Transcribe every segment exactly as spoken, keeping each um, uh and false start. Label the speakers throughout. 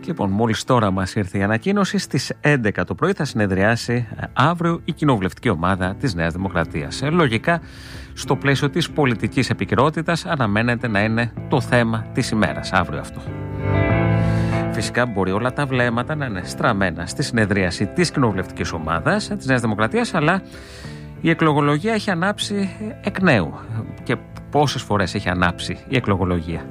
Speaker 1: Λοιπόν, μόλις τώρα μας ήρθε η ανακοίνωση, στις έντεκα το πρωί θα συνεδριάσει αύριο η κοινοβουλευτική ομάδα της Νέας Δημοκρατίας. Λογικά, στο πλαίσιο της πολιτικής επικαιρότητας, αναμένεται να είναι το θέμα της ημέρας αύριο αυτό. Φυσικά μπορεί όλα τα βλέμματα να είναι στραμμένα στη συνεδρίαση της κοινοβουλευτικής ομάδας της Νέας Δημοκρατίας, αλλά η εκλογολογία έχει ανάψει εκ νέου. Και πόσες φορές έχει ανάψει η εκλογολογία?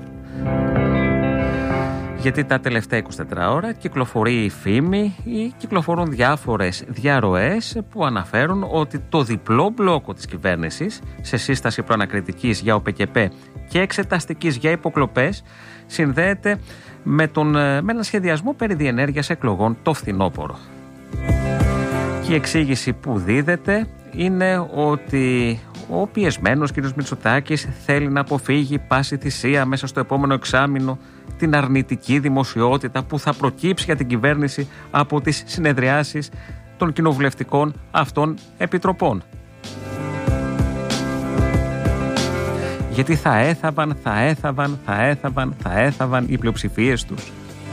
Speaker 1: Γιατί τα τελευταία είκοσι τέσσερις ώρα κυκλοφορεί η φήμη ή κυκλοφορούν διάφορες διαρροές που αναφέρουν ότι το διπλό μπλόκο της κυβέρνησης σε σύσταση προανακριτικής για ΟΠΕΚΕΠΕ και εξεταστικής για υποκλοπές συνδέεται με, τον, με έναν σχεδιασμό περί διενέργειας εκλογών το φθινόπωρο. Και η εξήγηση που δίδεται είναι ότι ο πιεσμένος κ. Μητσοτάκης θέλει να αποφύγει πάση θυσία μέσα στο επόμενο εξάμηνο την αρνητική δημοσιότητα που θα προκύψει για την κυβέρνηση από τις συνεδριάσεις των κοινοβουλευτικών αυτών επιτροπών. Γιατί θα έθαβαν, θα έθαβαν, θα έθαβαν, θα έθαβαν οι πλειοψηφίες τους.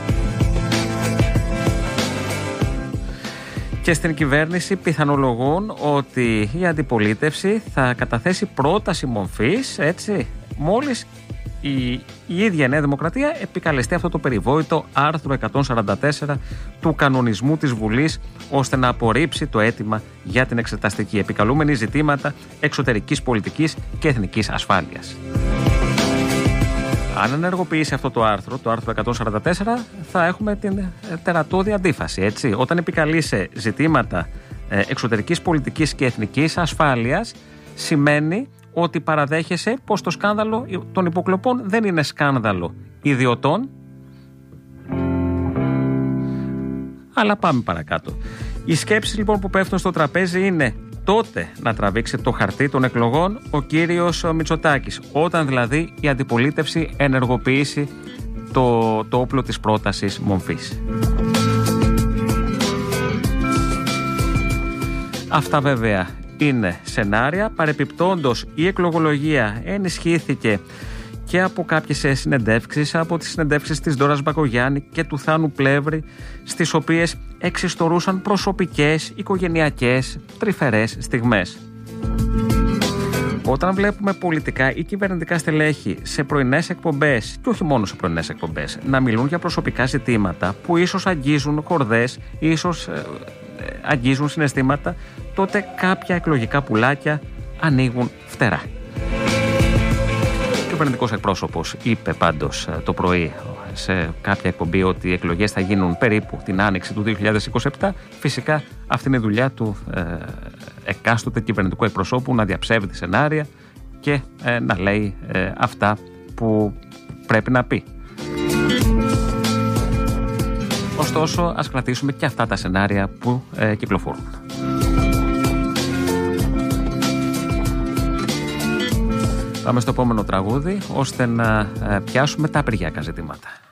Speaker 1: Και στην κυβέρνηση πιθανολογούν ότι η αντιπολίτευση θα καταθέσει πρόταση μορφής, έτσι, μόλις η, η ίδια Νέα Δημοκρατία επικαλεστεί αυτό το περιβόητο άρθρο εκατόν σαράντα τέσσερα του κανονισμού της Βουλής, ώστε να απορρίψει το αίτημα για την εξεταστική, επικαλούμενη ζητήματα εξωτερικής πολιτικής και εθνικής ασφάλειας. Αν ενεργοποιήσει αυτό το άρθρο, το άρθρο εκατόν σαράντα τέσσερα, θα έχουμε την τερατώδη αντίφαση, έτσι. Όταν επικαλείσαι ζητήματα εξωτερικής πολιτικής και εθνικής ασφάλειας, σημαίνει ότι παραδέχεσαι πως το σκάνδαλο των υποκλοπών δεν είναι σκάνδαλο ιδιωτών. Αλλά πάμε παρακάτω. Οι σκέψεις λοιπόν που πέφτουν στο τραπέζι είναι τότε να τραβήξει το χαρτί των εκλογών ο κύριος Μητσοτάκης, όταν δηλαδή η αντιπολίτευση ενεργοποιήσει το, το όπλο της πρότασης μομφής. Αυτά βέβαια είναι σενάρια. Παρεπιπτόντως η εκλογολογία ενισχύθηκε και από κάποιες συνεντεύξεις, από τις συνεντεύξεις της Ντόρας Μπακογιάννη και του Θάνου Πλεύρη, στις οποίες εξιστορούσαν προσωπικές, οικογενειακές, τρυφερές στιγμές. Όταν βλέπουμε πολιτικά ή κυβερνητικά στελέχη σε πρωινές εκπομπές, και όχι μόνο σε πρωινές εκπομπές, να μιλούν για προσωπικά ζητήματα που ίσως αγγίζουν χορδές, ίσως ε, ε, αγγίζουν συναισθήματα, τότε κάποια εκλογικά πουλάκια ανοίγουν φτερά. Ο κυβερνητικός εκπρόσωπος είπε πάντως το πρωί σε κάποια εκπομπή ότι οι εκλογές θα γίνουν περίπου την άνοιξη του δύο χιλιάδες είκοσι επτά. Φυσικά αυτή είναι η δουλειά του ε, εκάστοτε κυβερνητικού εκπροσώπου, να διαψεύδει σενάρια και ε, να λέει ε, αυτά που πρέπει να πει. Ωστόσο, ας κρατήσουμε και αυτά τα σενάρια που ε, κυκλοφορούν. Πάμε στο επόμενο τραγούδι, ώστε να πιάσουμε τα απεργιακά ζητήματα.